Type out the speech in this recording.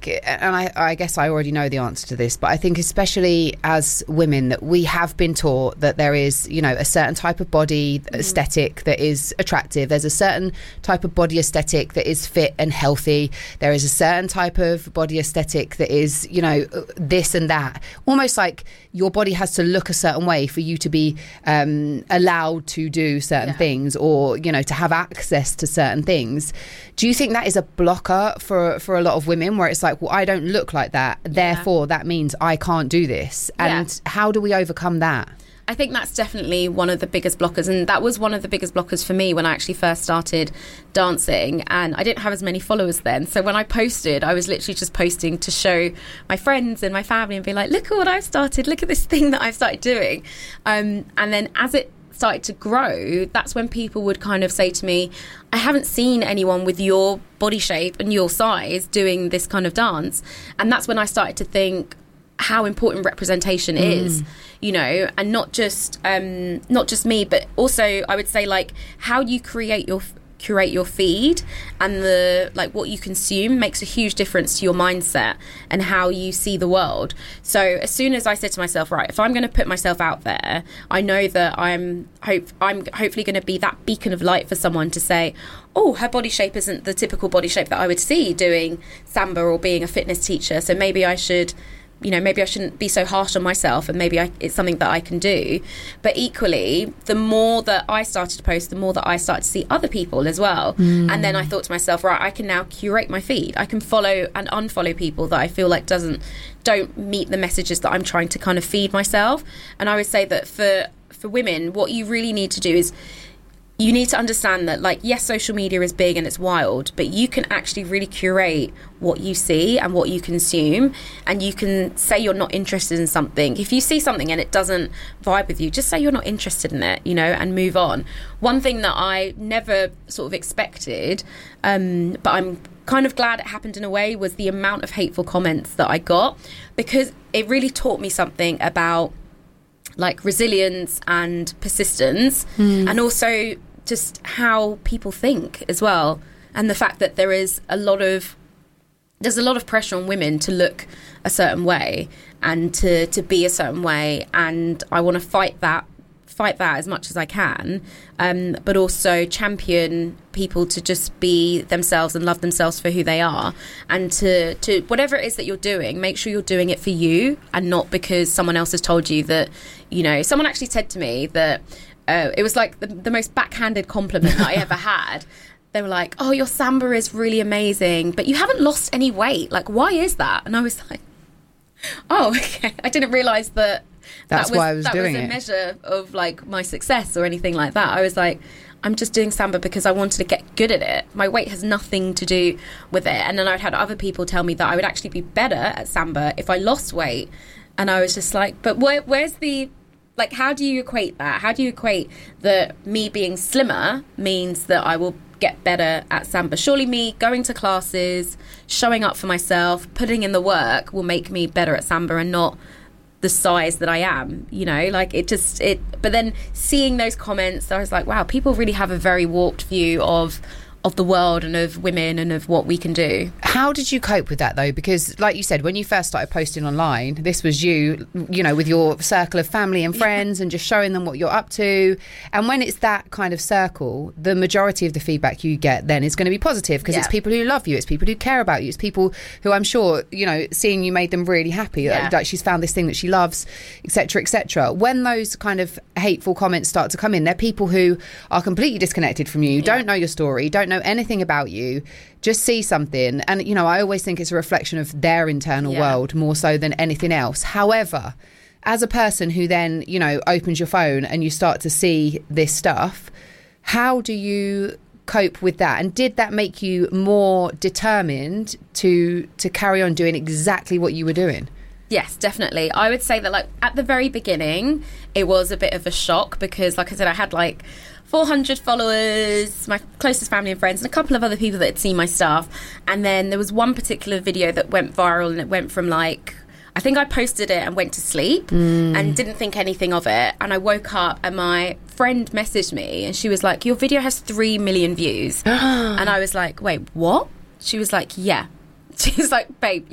think, and I guess I already know the answer to this, but I think especially as women that we have been taught that there is, you know, a certain type of body aesthetic that is attractive. There's a certain type of body aesthetic that is fit and healthy. There is a certain type of body aesthetic that is, you know, this and that. Almost like your body has to look a certain way for you to be allowed to do certain things, or, you know, to have access to certain things. Do you think that is a blocker for a lot of women, where it's like, well, I don't look like that, therefore that means I can't do this? And how do we overcome that? I think that's definitely one of the biggest blockers, and that was one of the biggest blockers for me when I actually first started dancing, and I didn't have as many followers then. So when I posted, I was literally just posting to show my friends and my family and be like, look at what I've started, look at this thing that I've started doing. And then as it started to grow, that's when people would kind of say to me, I haven't seen anyone with your body shape and your size doing this kind of dance. And that's when I started to think how important representation is, you know, and not just me, but also I would say, like, how you curate your feed and the, like, what you consume makes a huge difference to your mindset and how you see the world. So as soon as I said to myself, right, if I'm going to put myself out there, I know that I'm hopefully going to be that beacon of light for someone to say, oh, her body shape isn't the typical body shape that I would see doing Samba or being a fitness teacher, so maybe I should, you know, maybe I shouldn't be so harsh on myself, and maybe it's something that I can do. But equally, the more that I started to post, the more that I started to see other people as well. And then I thought to myself, right, I can now curate my feed. I can follow and unfollow people that I feel like don't meet the messages that I'm trying to kind of feed myself. And I would say that for women, what you really need to do is, you need to understand that, like, yes, social media is big and it's wild, but you can actually really curate what you see and what you consume, and you can say you're not interested in something. If you see something and it doesn't vibe with you, just say you're not interested in it, you know, and move on. One thing that I never sort of expected, but I'm kind of glad it happened in a way, was the amount of hateful comments that I got, because it really taught me something about, like, resilience and persistence, and also just how people think as well, and the fact that there's a lot of pressure on women to look a certain way and to be a certain way, and I want to fight that as much as I can, but also champion people to just be themselves and love themselves for who they are, and to whatever it is that you're doing, make sure you're doing it for you and not because someone else has told you that, you know. Someone actually said to me that it was like the most backhanded compliment that I ever had. They were like, oh, your Samba is really amazing, but you haven't lost any weight, like, why is that? And I was like, oh, okay, I didn't realise that That's why I was doing it. That was a measure of, like, my success or anything like that. I was like, I'm just doing Samba because I wanted to get good at it. My weight has nothing to do with it. And then I'd had other people tell me that I would actually be better at Samba if I lost weight. And I was just like, but where's the, like, how do you equate that? How do you equate that me being slimmer means that I will get better at Samba? Surely me going to classes, showing up for myself, putting in the work will make me better at Samba, and not the size that I am, you know, like, but then seeing those comments, I was like, wow, people really have a very warped view of the world and of women and of what we can do. How did you cope with that, though? Because, like you said, when you first started posting online, this was you know, with your circle of family and friends and just showing them what you're up to. And when it's that kind of circle, the majority of the feedback you get then is going to be positive, because it's people who love you, it's people who care about you, it's people who, I'm sure, you know, seeing you made them really happy, like she's found this thing that she loves, etc., etc. When those kind of hateful comments start to come in, they're people who are completely disconnected from you, don't know your story, don't know anything about you, just see something, and, you know, I always think it's a reflection of their internal world more so than anything else. However, as a person who then, you know, opens your phone and you start to see this stuff, how do you cope with that? And did that make you more determined to carry on doing exactly what you were doing? Yes, definitely. I would say that, like, at the very beginning, it was a bit of a shock because, like I said, I had like 400 followers, my closest family and friends, and a couple of other people that had seen my stuff. And then there was one particular video that went viral, and it went from, like, I think I posted it and went to sleep and didn't think anything of it. And I woke up and my friend messaged me and she was like, your video has 3 million views. And I was like, wait, what? She was like, yeah. She was like, babe,